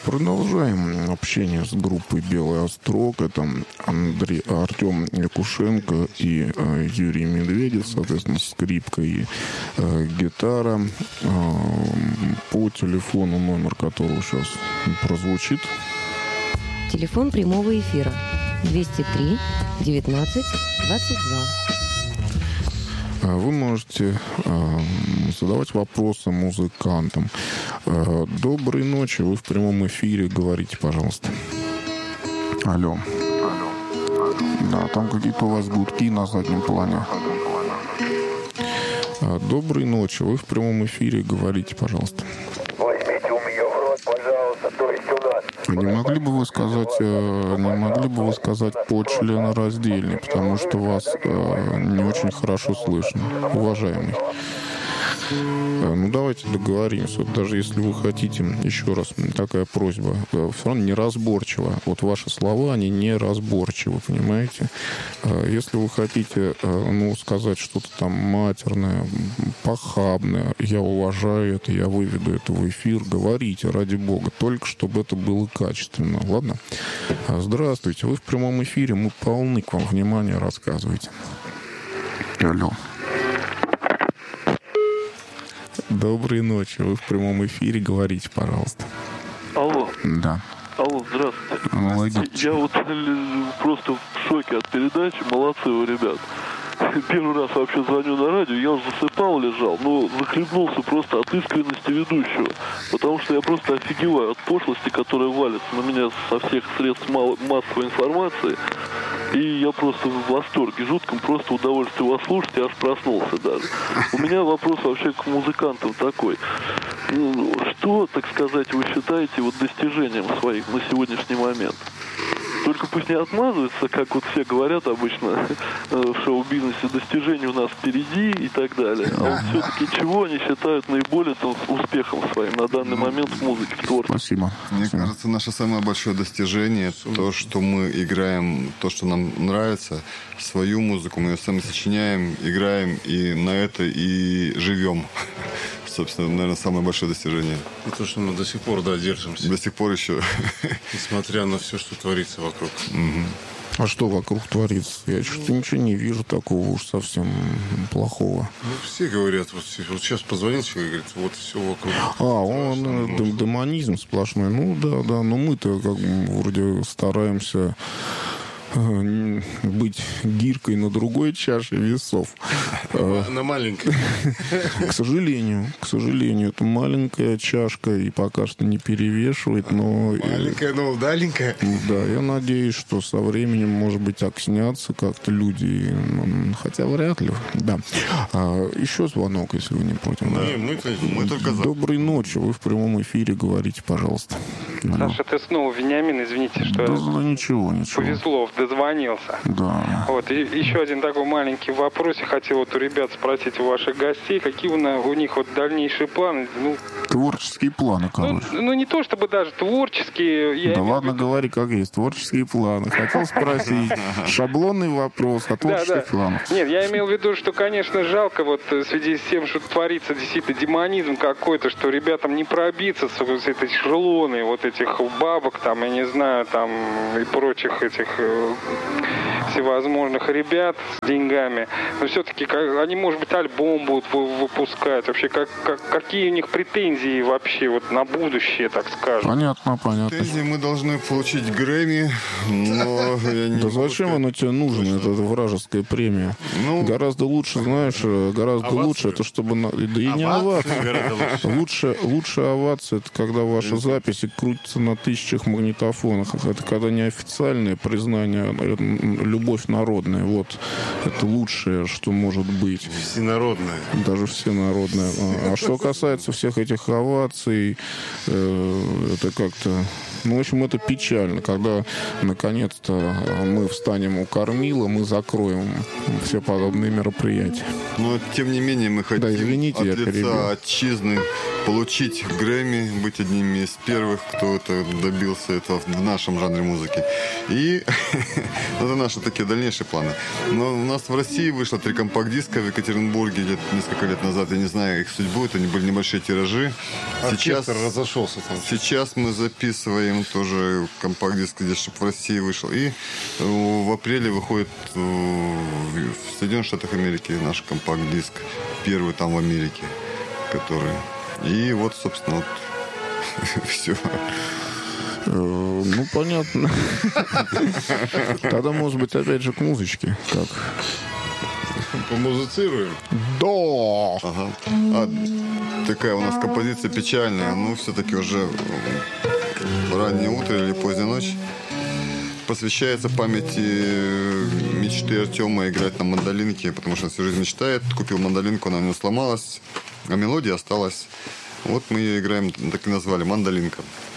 Продолжаем общение с группой «Белый острог». Это Артем Якушенко и Юрий Медведев, соответственно, скрипка и гитара. По телефону, номер которого сейчас прозвучит. Телефон прямого эфира 203 19 22. Вы можете задавать вопросы музыкантам. Доброй ночи, вы в прямом эфире, говорите, пожалуйста. Алло. Да, там какие-то у вас гудки на заднем плане. Доброй ночи, вы в прямом эфире, говорите, пожалуйста. Возьмите у меня в рот, пожалуйста, то есть у нас. Не могли бы вы сказать по членораздельно, потому что вас не очень хорошо слышно, уважаемый. Ну, давайте договоримся. Вот даже если вы хотите, еще раз, такая просьба, все равно неразборчиво. Вот ваши слова, они неразборчивы, понимаете? Если вы хотите, сказать что-то там матерное, похабное, я уважаю это, я выведу это в эфир, говорите, ради бога, только чтобы это было качественно, ладно? Здравствуйте, вы в прямом эфире, мы полны к вам внимания, рассказывайте. Алло. Доброй ночи. Вы в прямом эфире. Говорите, пожалуйста. Алло. Да. Алло, здравствуйте. Логично. Я вот просто в шоке от передачи. Молодцы вы, ребят. Первый раз вообще звоню на радио, я уже засыпал, лежал, но захлебнулся просто от искренности ведущего. Потому что я просто офигеваю от пошлости, которая валится на меня со всех средств массовой информации. И я просто в восторге жутком, просто удовольствие вас слушать, я аж проснулся даже. У меня вопрос вообще к музыкантам такой. Что, так сказать, вы считаете вот достижением своих на сегодняшний момент? Только пусть не отмазываются, как вот все говорят обычно в шоу-бизнесе, достижения у нас впереди и так далее. А вот все-таки чего они считают наиболее успехом своим на данный момент в музыке, в творчестве? Спасибо. Мне кажется, наше самое большое достижение — то, что мы играем то, что нам нравится, свою музыку, мы ее сами сочиняем, играем, и на это и живем. Собственно, наверное, самое большое достижение. И то, что мы до сих пор, держимся. До сих пор еще. Несмотря на все, что творится вокруг. А что вокруг творится? Я что-то ничего не вижу такого уж совсем плохого. Ну, все говорят, вот сейчас позвонил человек и говорит, вот все вокруг. Он демонизм сплошной. Ну да, но мы-то как бы вроде стараемся быть гиркой на другой чаше весов. На маленькой. К сожалению, это маленькая чашка и пока что не перевешивает, но... Маленькая, но удаленькая. Да, я надеюсь, что со временем, может быть, окснятся как-то люди, хотя вряд ли. Да. Еще звонок, если вы не против. Да, мы только за. Доброй ночи, вы в прямом эфире, говорите, пожалуйста. Саша, ты снова Вениамин, извините, что... Да ничего. Повезло, дозвонился. Да. Вот, и еще один такой маленький вопрос. Я хотел вот у ребят спросить, у ваших гостей, какие у них вот дальнейшие планы? Творческие планы, короче. Не то чтобы даже творческие. Да ладно, говори, как есть. Творческие планы. Хотел спросить. Шаблонный вопрос о творческих планах. Нет, я имел в виду, что, конечно, жалко вот в связи с тем, что творится действительно демонизм какой-то, что ребятам не пробиться с этой шелоны, вот этих бабок, там, я не знаю, там, и прочих этих всевозможных ребят с деньгами. Но все-таки они, может быть, альбом будут выпускать. Вообще, какие у них претензии вообще вот на будущее, так скажем? Понятно. Претензии мы должны получить Грэмми, но я не... Да зачем оно тебе нужно, эта вражеская премия? Гораздо лучше, знаешь, лучше, это чтобы... Да и не овация. Лучше овация, это когда ваши записи крутятся на тысячах магнитофонах. Это когда неофициальное признание, любовь народная. Вот. Это лучшее, что может быть. Всенародное. Даже всенародное. А что касается всех этих оваций, это как-то Ну, в общем, это печально, когда наконец-то мы встанем у кормила, мы закроем все подобные мероприятия. Но, тем не менее, мы хотим извините, я от перебил. лица отчизны получить Грэмми, быть одними из первых, кто это добился этого в нашем жанре музыки. И это наши такие дальнейшие планы. Но у нас в России вышло 3 компакт-диска в Екатеринбурге где-то несколько лет назад. Я не знаю их судьбу, это были небольшие тиражи. Оркестр разошелся там. Сейчас мы записываем тоже компакт-диск, где чтобы в России вышел. И в апреле выходит в Соединенных Штатах Америки наш компакт-диск. Первый там в Америке, который... И вот, собственно, вот все. Ну, понятно. Тогда, может быть, опять же к музычке. Как? Помузицируем? Да! Ага. Такая у нас композиция печальная, но все-таки уже раннее утро или поздняя ночь. Посвящается памяти мечты Артема играть на мандолинке, потому что он всю жизнь мечтает. Купил мандолинку, она у него сломалась, а мелодия осталась. Вот мы ее играем, так и назвали, «Мандолинка».